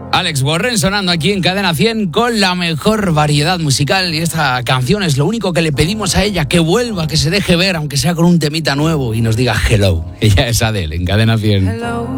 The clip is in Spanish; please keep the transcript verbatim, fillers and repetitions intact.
Alex Warren sonando aquí en Cadena cien con la mejor variedad musical. Y esta canción es lo único que le pedimos a ella, que vuelva, que se deje ver, aunque sea con un temita nuevo y nos diga hello. Ella es Adele en Cadena cien. Hello.